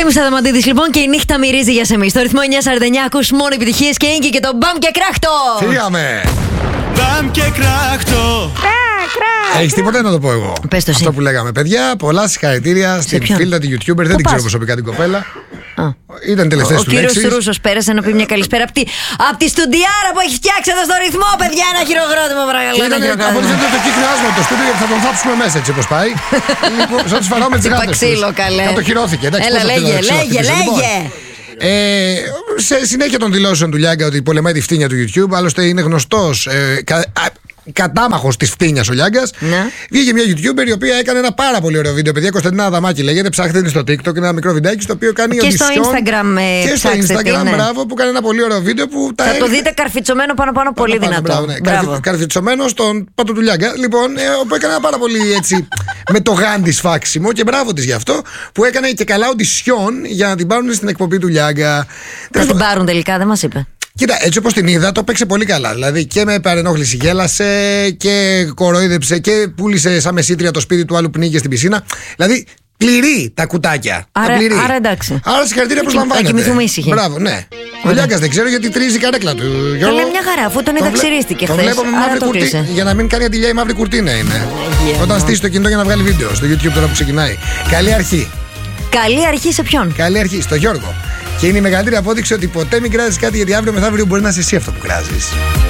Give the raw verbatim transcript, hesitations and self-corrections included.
Θέμης Αδαμαντίδης λοιπόν και η νύχτα μυρίζει για σε εμείς. Στο ρυθμό εννιά σαράντα εννιά ακούς μόνο επιτυχίες και Ίγκη και το μπαμ και κράχτο. Φύγαμε. Μπαμ και κράχτο. Έχεις τίποτα να το πω εγώ? Πες το εσύ. Αυτό που λέγαμε. Παιδιά, πολλά συγχαρητήρια στην ποιον? φίλη τη YouTuber. Δεν Πού την ξέρω πας? προσωπικά την κοπέλα. Α. Ήταν τελευταίες Ο του κύριος λέξεις. Ρούσος πέρασε να πει μια καλησπέρα από τη, απ' τη στουντιάρα που έχει φτιάξει εδώ στο ρυθμό, παιδιά. Ένα χειροκρότημα, παρακαλώ. Και ήταν από ό,τι φαίνεται το κύκνο άσμα το στούντιο, γιατί θα τον θάψουμε μέσα έτσι όπως πάει. Λοιπόν, σαν τους φαράω με τις Είπα γάτες ξύλο, τους. καλέ. Κατοχυρώθηκε. Εντάξει, Έλα, πώς θα λέγε, το λέγε, ξυλοχτύπησε, λοιπόν. λέγε. Ε, σε συνέχεια των δηλώσεων του Λιάγκα ότι πολεμάει τη φτύνια του YouTube, άλλωστε είναι γνωστός ε, κα, α, κατάμαχος της φτύνιας ο Λιάγκας. Ναι. Βγήκε μια YouTuber η οποία έκανε ένα πάρα πολύ ωραίο βίντεο. Παιδιά, Κωνσταντίνα Αδαμάκη λέγεται. Ψάχτε την στο TikTok, ένα μικρό βιντεάκι στο οποίο κάνει Και στο audition. Instagram, ε, Και στο ψάξτε Instagram, τι, ναι. μπράβο, που κάνει ένα πολύ ωραίο βίντεο που τα Θα το έριχνε- δείτε καρφιτσωμένο πάνω-πάνω, πολύ Πάνω, δυνατό. μπράβο, ναι. Μπράβο. Καρφι- Καρφιτσωμένο στον πάτο του Λιάγκα. Λοιπόν, ε, όπου έκανε ένα πάρα πολύ έτσι με το γάντι σφάξιμο και μπράβο τη γι' αυτό που έκανε και καλά οντισιόν για να την πάρουν στην εκπομπή του Λιάγκα. Δεν την πάρουν τελικά, δεν μας είπε. Κοίτα, έτσι όπως την είδα, το παίξε πολύ καλά. Δηλαδή και με παρενόχληση γέλασε και κορόιδεψε και πούλησε σαν μεσήτρια το σπίτι του άλλου που πνίγηκε στην πισίνα. Δηλαδή πληρεί τα κουτάκια. Άρα- τα πληρεί. άρα εντάξει. Άρα συγχαρητήρια Θα που κοι- θα λαμβάνετε. κοιμηθούμε ήσυχοι. Μπράβο, ναι. Ο Λιάγκας δεν ξέρω γιατί τρίζει η καρέκλα του. Γιώργο. Καλέ, μια χαρά, αφού τον είδα βλέ- ξυρίστηκε τον χθες, βλέπω με άρα μαύρη το κουρτίνα. κλείσε. Για να μην κάνει αντιλιά η μαύρη κουρτίνα είναι. Αγία Όταν μου. στήσει το κινητό για να βγάλει βίντεο στο YouTube τώρα που ξεκινάει. Καλή αρχή. Καλή αρχή σε ποιον? Καλή αρχή στο Γιώργο. Και είναι η μεγαλύτερη απόδειξη ότι ποτέ μην κράζεις κάτι γιατί αύριο μεθαύριο μπορεί να είσαι εσύ αυτό που κράζεις.